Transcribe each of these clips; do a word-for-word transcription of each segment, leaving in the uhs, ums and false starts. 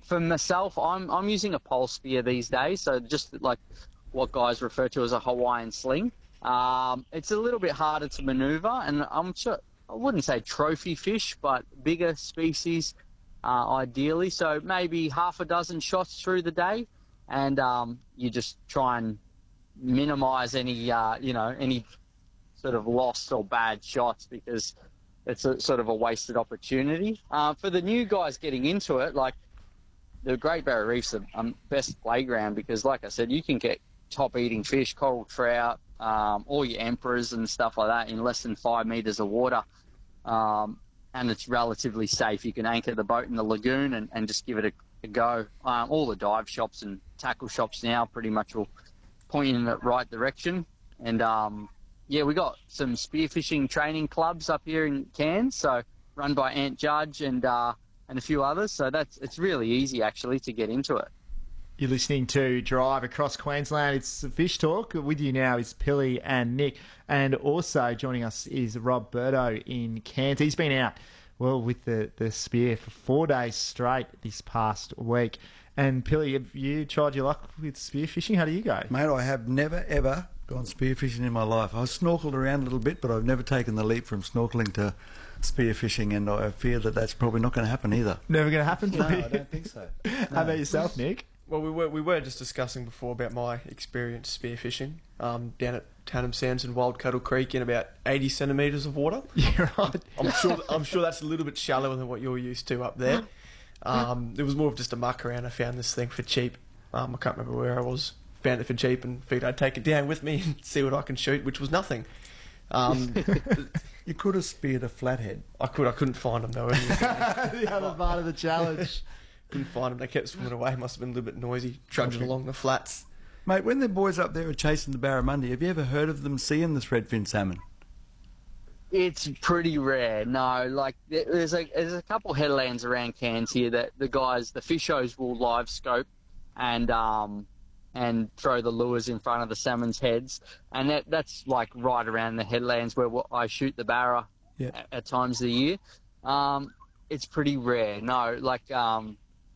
for myself, I'm I'm using a pole spear these days, so just like what guys refer to as a Hawaiian sling. Um, it's a little bit harder to maneuver, and I'm sure I wouldn't say trophy fish, but bigger species, uh, ideally. So maybe half a dozen shots through the day, and um, you just try and minimise any, uh, you know, any sort of lost or bad shots, because it's a sort of a wasted opportunity. Uh, for the new guys getting into it, like the Great Barrier Reef's the um, best playground, because, like I said, you can get top-eating fish, coral trout, um, all your emperors and stuff like that in less than five metres of water. Um, and it's relatively safe. You can anchor the boat in the lagoon and, and just give it a, a go. Um, all the dive shops and tackle shops now pretty much will point in the right direction. And, um, yeah, we got some spearfishing training clubs up here in Cairns, so run by Ant Judge and uh, and a few others. So that's it's really easy, actually, to get into it. You're listening to Drive Across Queensland. It's Fish Talk. With you now is Pilly and Nick. And also joining us is Rob Burdo in Cairns. He's been out, well, with the, the spear for four days straight this past week. And Pilly, have you tried your luck with spearfishing? How do you go? Mate, I have never, ever gone spearfishing in my life. I've snorkeled around a little bit, but I've never taken the leap from snorkeling to spearfishing, and I fear that that's probably not going to happen either. Never going to happen for No, you? I don't think so. No. How about yourself, Nick? Well, we were we were just discussing before about my experience spearfishing um, down at Tannum Sands and Wild Cuttle Creek in about eighty centimetres of water. Yeah, right. I'm sure I'm sure that's a little bit shallower than what you're used to up there. Um, it was more of just a muck around. I found this thing for cheap. Um, I can't remember where I was. Found it for cheap and figured I'd take it down with me and see what I can shoot, which was nothing. Um, You could have speared a flathead. I could I couldn't find them though. The other part of the challenge. Couldn't find them. They kept swimming away. Must have been a little bit noisy, trudging along the flats. Mate, when the boys up there are chasing the barramundi, have you ever heard of them seeing the threadfin salmon? It's pretty rare. No, like there- there's a there's a couple headlands around Cairns here that the guys, the fishers, will live scope and um and throw the lures in front of the salmon's heads, and that that's like right around the headlands where I shoot the barra Yeah. at, at times of the year. Um, it's pretty rare. No, like um,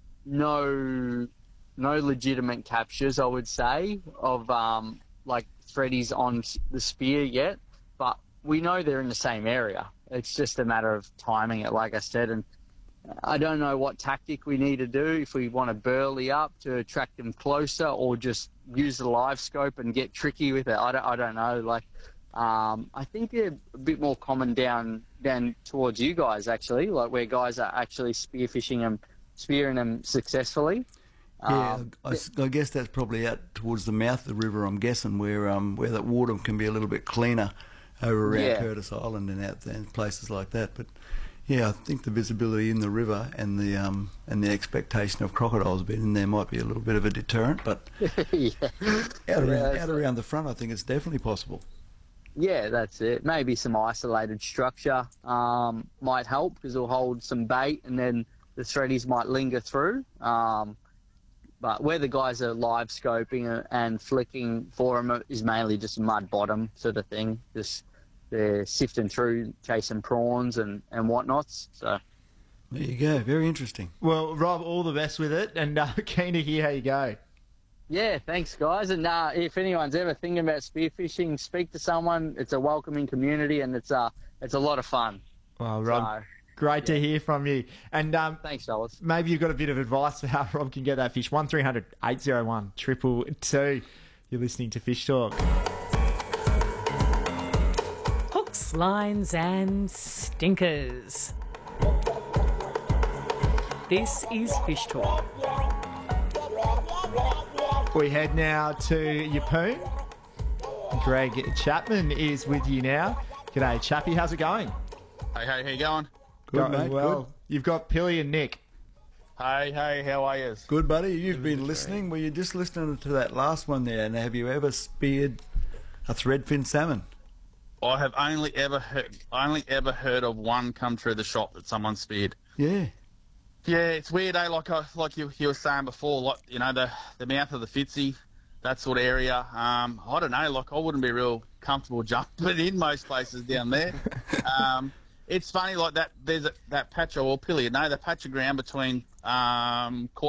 no no legitimate captures, I would say, of um like threadies on s- the spear yet, but we know they're in the same area. It's just a matter of timing it, like I said, and I don't know what tactic we need to do, if we want to burley up to attract them closer or just use the live scope and get tricky with it. I don't, I don't know. Like, um, I think they're a bit more common down down towards you guys, actually, like where guys are actually spearfishing them, spearing them successfully. Yeah, Um, I, s- I guess that's probably out towards the mouth of the river, I'm guessing, where um where that water can be a little bit cleaner over around Yeah. Curtis Island and out there and places like that. But yeah, I think the visibility in the river and the um and the expectation of crocodiles being in there might be a little bit of a deterrent. But yeah. out around Yeah, out around the front, I think it's definitely possible. Yeah, that's it. Maybe some isolated structure um, might help, because it'll hold some bait and then the threadies might linger through. Um, but where the guys are live scoping and flicking for them is mainly just mud bottom sort of thing. Just they're sifting through, chasing prawns and, and whatnots. So There you go. Very interesting. Well, Rob, all the best with it, and uh, keen to hear how you go. yeah, thanks guys. And uh, if anyone's ever thinking about spearfishing, speak to someone. It's a welcoming community and it's uh, it's a lot of fun. Well, Rob, So, great to hear from you. And um, thanks, fellas. maybe you've got a bit of advice for how Rob can get that fish. one three hundred eight oh one two two two. You're listening to Fish Talk. Hooks, lines, and stinkers. This is Fish Talk. We head now to Yeppoon. Greg Chapman is with you now. G'day, Chappy. How's it going? Hey, hey, how you going? Good, Going mate. well. Good. You've got Pilly and Nick. Hey, hey, how are you? Good, buddy. You've been listening. Were you just listening to that last one there? And have you ever speared a threadfin salmon? I have only ever heard, only ever heard of one come through the shop that someone speared. Yeah. Yeah, it's weird, eh? Like I, like you, you were saying before, like you know the the mouth of the Fitzy, that sort of area. Um, I don't know. Like I wouldn't be real comfortable jumping in most places down there. um, it's funny, like that. There's a, that patch of or Pilly, you know, that patch of ground between um.